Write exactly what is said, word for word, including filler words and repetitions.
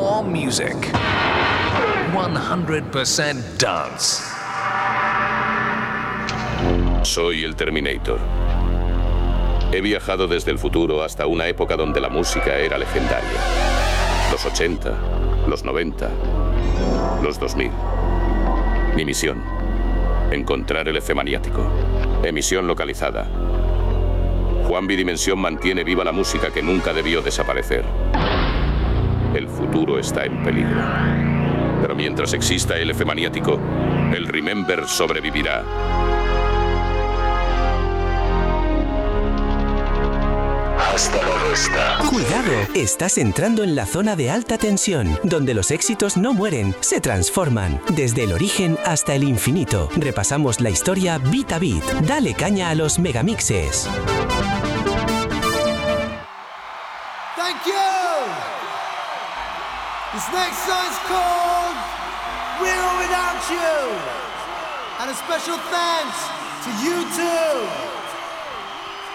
More music. one hundred percent dance. Soy el Terminator. He viajado desde el futuro hasta una época donde la música era legendaria. Los ochenta, los noventa, los dos mil. Mi misión: encontrar el F maniático. Emisión localizada. Juan Bidimensión mantiene viva la música que nunca debió desaparecer. El futuro está en peligro. Pero mientras exista el F maniático, el Remember sobrevivirá. Hasta la vista. Cuidado, estás entrando en la zona de alta tensión, donde los éxitos no mueren, se transforman, desde el origen hasta el infinito. Repasamos la historia bit a bit. Dale caña a los megamixes. Thank you. This next song's called With or Without You. And a special thanks to you too.